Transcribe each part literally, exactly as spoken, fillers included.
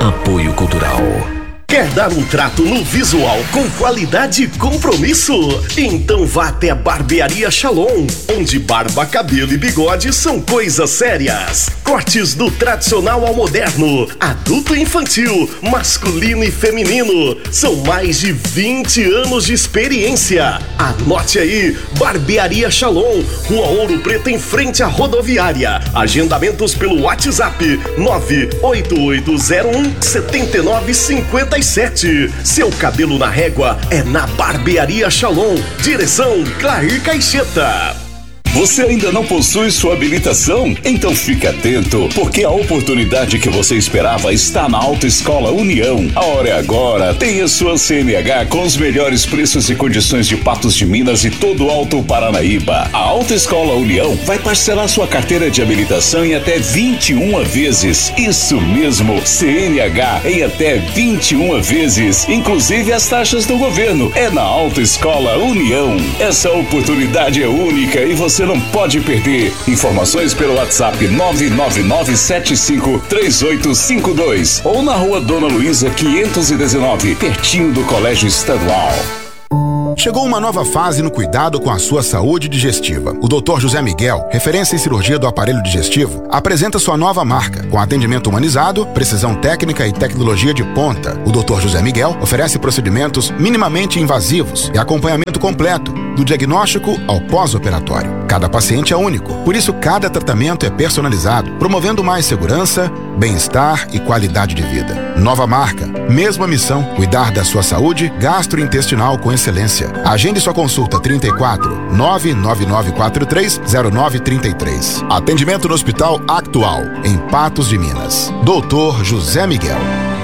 Apoio Cultural. Quer dar um trato no visual com qualidade e compromisso? Então vá até a Barbearia Shalom, onde barba, cabelo e bigode são coisas sérias. Cortes do tradicional ao moderno, adulto e infantil, masculino e feminino. São mais de vinte anos de experiência. Anote aí, Barbearia Shalom, Rua Ouro Preto, em frente à rodoviária. Agendamentos pelo WhatsApp nove oito oito zero um sete nove cinco sete. Seu cabelo na régua é na Barbearia Shalom. Direção Clair Caixeta. Você ainda não possui sua habilitação? Então fique atento, porque a oportunidade que você esperava está na Autoescola União. A hora é agora. Tenha sua C N H com os melhores preços e condições de Patos de Minas e todo o Alto Paranaíba. A Autoescola União vai parcelar sua carteira de habilitação em até vinte e uma vezes. Isso mesmo, C N H em até vinte e uma vezes, inclusive as taxas do governo. É na Autoescola União. Essa oportunidade é única e você não pode perder. Informações pelo WhatsApp nove nove nove sete cinco três oito cinco dois ou na Rua Dona Luísa quinhentos e dezenove, pertinho do Colégio Estadual. Chegou uma nova fase no cuidado com a sua saúde digestiva. O doutor José Miguel, referência em cirurgia do aparelho digestivo, apresenta sua nova marca, com atendimento humanizado, precisão técnica e tecnologia de ponta. O doutor José Miguel oferece procedimentos minimamente invasivos e acompanhamento completo, do diagnóstico ao pós-operatório. Cada paciente é único, por isso cada tratamento é personalizado, promovendo mais segurança, bem-estar e qualidade de vida. Nova marca, mesma missão, cuidar da sua saúde gastrointestinal com excelência. Agende sua consulta trinta e quatro, nove nove nove quatro três zero nove três três. Atendimento no Hospital Actual, em Patos de Minas. doutor José Miguel.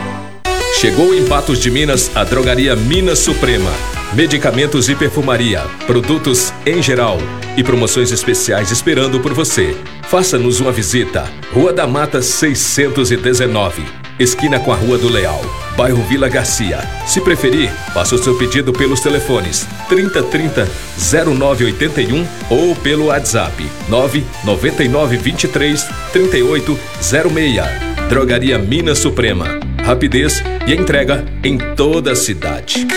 Chegou em Patos de Minas a Drogaria Minas Suprema. Medicamentos e perfumaria, produtos em geral e promoções especiais esperando por você. Faça-nos uma visita. Rua da Mata seiscentos e dezenove, esquina com a Rua do Leal, bairro Vila Garcia. Se preferir, faça o seu pedido pelos telefones trinta trinta zero nove oito um ou pelo WhatsApp nove nove nove dois três três oito zero seis. Drogaria Minas Suprema. Rapidez e entrega em toda a cidade.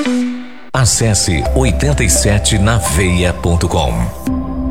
Acesse oitenta e sete na veia ponto com.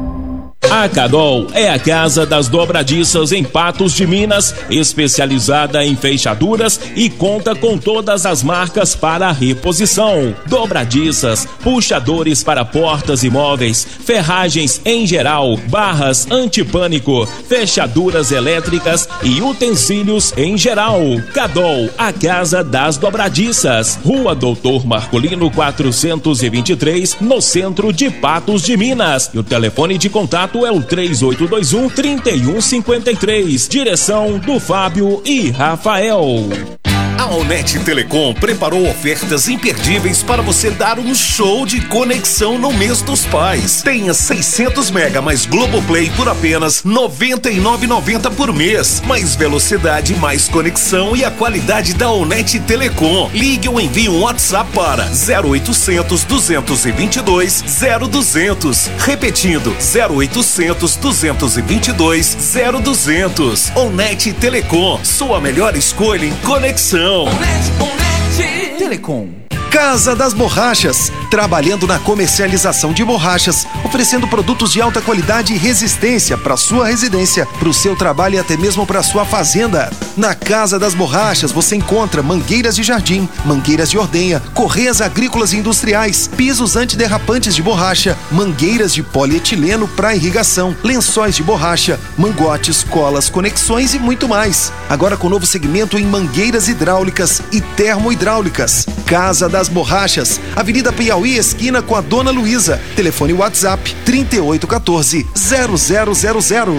A Cadol é a casa das dobradiças em Patos de Minas, especializada em fechaduras e conta com todas as marcas para reposição. Dobradiças, puxadores para portas e móveis, ferragens em geral, barras antipânico, fechaduras elétricas e utensílios em geral. Cadol, a casa das dobradiças. Rua Doutor Marcolino quatrocentos e vinte e três, no centro de Patos de Minas. E o telefone de contato é o três oito dois um, três um cinco três. Direção do Fábio e Rafael. A Onet Telecom preparou ofertas imperdíveis para você dar um show de conexão no mês dos pais. Tenha seiscentos mega mais Globoplay por apenas noventa e nove reais e noventa centavos por mês. Mais velocidade, mais conexão e a qualidade da Onet Telecom. Ligue ou envie um WhatsApp para zero oitocentos, duzentos e vinte e dois, zero duzentos. Repetindo, zero oitocentos, duzentos e vinte e dois, zero duzentos. Onet Telecom, sua melhor escolha em conexão. Onet, Onet Telecom. Casa das Borrachas, trabalhando na comercialização de borrachas, oferecendo produtos de alta qualidade e resistência para sua residência, para o seu trabalho e até mesmo para sua fazenda. Na Casa das Borrachas você encontra mangueiras de jardim, mangueiras de ordenha, correias agrícolas e industriais, pisos antiderrapantes de borracha, mangueiras de polietileno para irrigação, lençóis de borracha, mangotes, colas, conexões e muito mais. Agora com novo segmento em mangueiras hidráulicas e termohidráulicas. Casa das das Borrachas, Avenida Piauí, esquina com a Dona Luísa. Telefone WhatsApp trinta e oito quatorze, zero zero zero zero.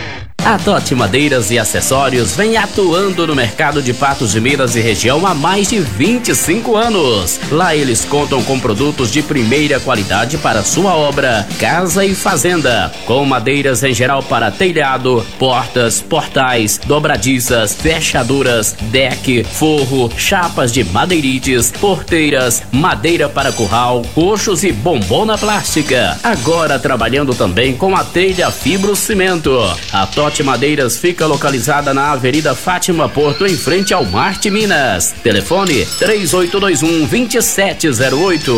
A Totti Madeiras e Acessórios vem atuando no mercado de Patos de Minas e região há mais de vinte e cinco anos. Lá eles contam com produtos de primeira qualidade para sua obra, casa e fazenda, com madeiras em geral para telhado, portas, portais, dobradiças, fechaduras, deck, forro, chapas de madeirites, porteiras, madeira para curral, coxos e bombona plástica. Agora trabalhando também com a telha fibrocimento. A Totti Totti Madeiras fica localizada na Avenida Fátima Porto, em frente ao Marte Minas. Telefone três oito dois um, dois sete zero oito.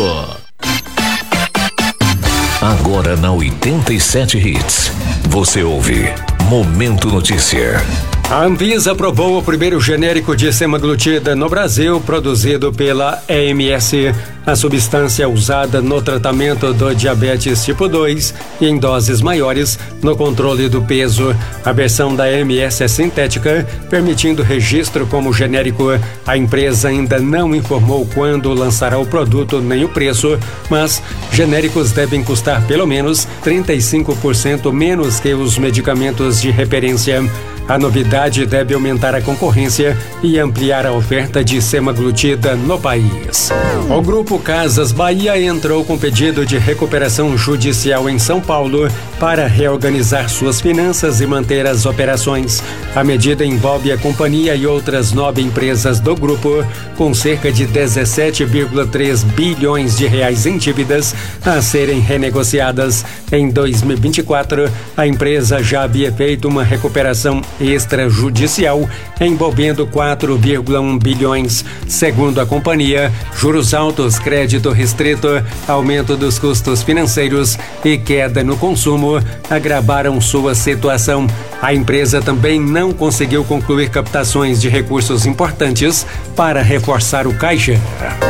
Agora na oitenta e sete Hits, você ouve Momento Notícia. A Anvisa aprovou o primeiro genérico de semaglutida no Brasil, produzido pela E M S. A substância usada no tratamento do diabetes tipo dois e em doses maiores no controle do peso. A versão da E M S é sintética, permitindo registro como genérico. A empresa ainda não informou quando lançará o produto nem o preço, mas genéricos devem custar pelo menos trinta e cinco por cento menos que os medicamentos de referência. A novidade deve aumentar a concorrência e ampliar a oferta de semaglutida no país. O Grupo Casas Bahia entrou com pedido de recuperação judicial em São Paulo para reorganizar suas finanças e manter as operações. A medida envolve a companhia e outras nove empresas do grupo, com cerca de dezessete vírgula três bilhões de reais em dívidas a serem renegociadas. Em dois mil e vinte e quatro, a empresa já havia feito uma recuperação extrajudicial envolvendo quatro vírgula um bilhões. Segundo a companhia, juros altos, crédito restrito, aumento dos custos financeiros e queda no consumo agravaram sua situação. A empresa também não conseguiu concluir captações de recursos importantes para reforçar o caixa.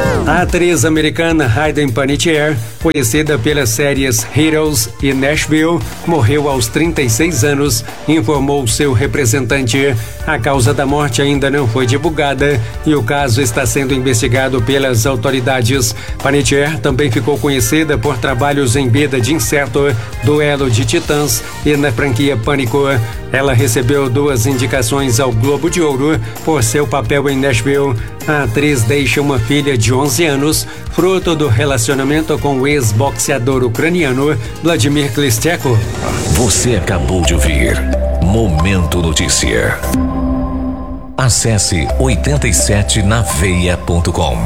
A atriz americana Hayden Panettiere, conhecida pelas séries Heroes e Nashville, morreu aos trinta e seis anos, informou seu representante. A causa da morte ainda não foi divulgada e o caso está sendo investigado pelas autoridades. Panettiere também ficou conhecida por trabalhos em Vida de Inseto, Duelo de Titãs e na franquia Pânico. Ela recebeu duas indicações ao Globo de Ouro por seu papel em Nashville. A atriz deixa uma filha de onze anos, fruto do relacionamento com o ex-boxeador ucraniano Vladimir Klitschko. Você acabou de ouvir Momento Notícia. Acesse oitenta e sete na veia ponto com.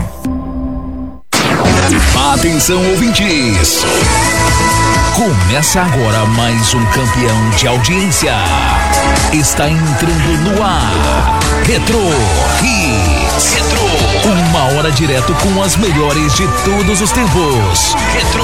Atenção, ouvintes! Começa agora mais um campeão de audiência. Está entrando no ar. Retro Hits. Retro. Uma hora direto com as melhores de todos os tempos. Retro.